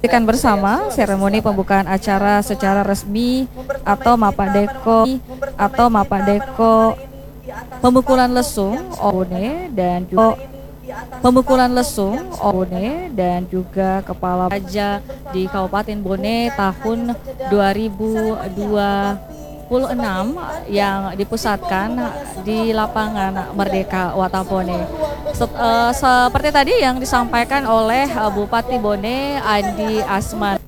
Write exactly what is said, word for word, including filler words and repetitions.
Saksikan bersama seremoni pembukaan acara secara resmi atau Mapadeko atau Mapadeko pemukulan lesung One dan juga pemukulan lesung One dan juga Kepala Raja di Kabupaten Bone tahun dua ribu dua puluh enam yang dipusatkan di lapangan Merdeka Watapone. Sep- uh, seperti tadi yang disampaikan oleh uh, Bupati Bone Andi Asman.